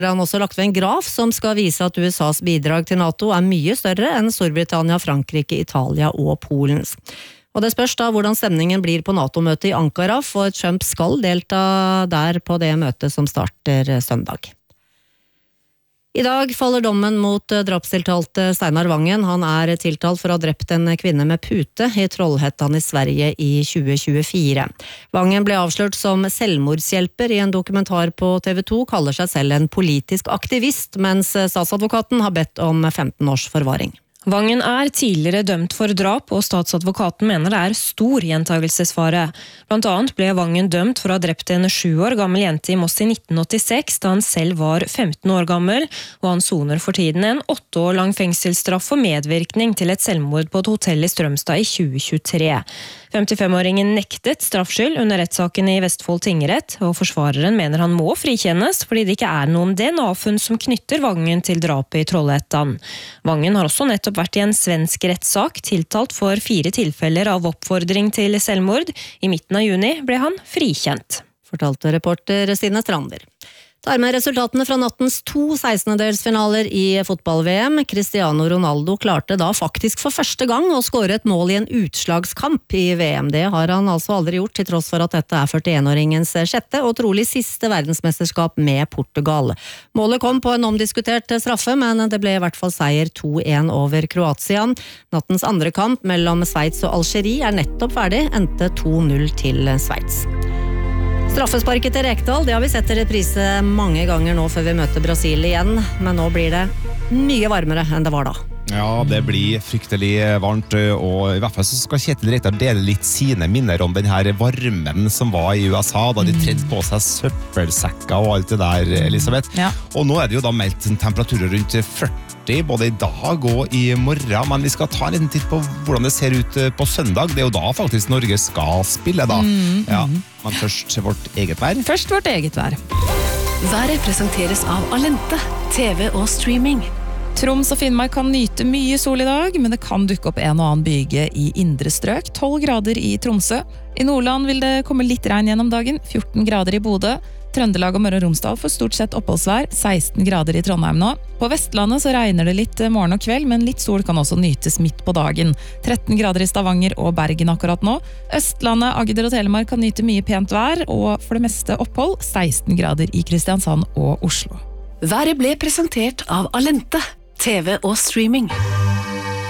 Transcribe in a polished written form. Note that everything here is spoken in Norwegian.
Han har også lagt ved en graf som skal vise at USAs bidrag til NATO mye større enn Storbritannia, Frankrike, Italia og Polens. Og det spørs da hvordan stemningen blir på NATO-møtet i Ankara, for Trump skal delta der på det møtet som starter søndag. I dag faller dommen mot drapstiltalte Steinar Vangen. Han tiltalt for å ha drept en kvinne med pute i Trollhättan i Sverige i 2024. Vangen ble avslørt som selvmordshjelper i en dokumentar på TV 2, kaller seg selv en politisk aktivist, mens statsadvokaten har bedt om 15 års forvaring. Vangen tidligere dømt for drap, og statsadvokaten mener det stor gjentagelsesfare. Blant annet ble Vangen dømt for å ha drept en 7 år gammel jente i Moss i 1986, da han selv var 15 år gammel, og han soner for tiden en 8 år lang fengselsstraff for medvirkning til et selvmord på et hotell i Strømstad i 2023. 55-åringen nektet straffskyld under rettssaken i Vestfold tingrett, og forsvareren mener han må frikjennes fordi det ikke noen DNA-funn som knytter Vangen til drapet i Trollhättan. Vangen har også nettopp vært i en svensk rettssak, tiltalt for 4 tilfeller av oppfordring til selvmord. I midten av juni ble han frikjent. Fortalte reporter Stine Strander. Tar med resultatene fra nattens 2 16-delsfinaler i fotball-VM. Cristiano Ronaldo klarte da faktisk for første gang å skåre et mål i en utslagskamp i VM. Det har han altså aldri gjort, til tross for at dette 41-åringens 6. og trolig siste verdensmesterskap med Portugal. Målet kom på en omdiskutert straffe, men det ble i hvert fall seier 2-1 over Kroatia. Nattens andre kamp mellom Sveits og Algerie nettopp ferdig, endte 2-0 til Sveits. Straffesparket til Rekdal, det har vi sett i reprise mange ganger nå før vi møter Brasil igjen, men nå blir det mye varmere enn det var da. Ja, det blir fryktelig varmt, og i hvert fall så skal Kjetil Rekdal dele litt sine minner om den her varmen som var i USA, da de tredde på seg søppelsekker og alt det der, Elisabeth. Ja. Og nå det jo da meldt temperaturer rundt 40, både i dag og i morgen, men vi skal ta en liten titt på hvordan det ser ut på søndag. Det jo da faktisk Norge skal spille da. Ja, men først vårt eget vær. Først vårt eget vær. Været presenteres av Alente, TV og streaming. Troms og Finnmark kan nyte mye sol i dag, men det kan dukke opp en og annen byge i indre strøk, 12 grader i Tromsø. I Nordland vil det komme litt regn gjennom dagen, 14 grader i Bodø. Trøndelag og Møre og Romsdal får stort sett oppholdsvær, 16 grader i Trondheim nå. På Vestlandet så regner det litt morgen og kveld, men litt sol kan også nytes midt på dagen. 13 grader i Stavanger og Bergen akkurat nå. Østlandet, Agder og Telemark kan nyte mye pent vær, og for det meste opphold, 16 grader i Kristiansand og Oslo. Været ble presentert av Alente, TV og streaming.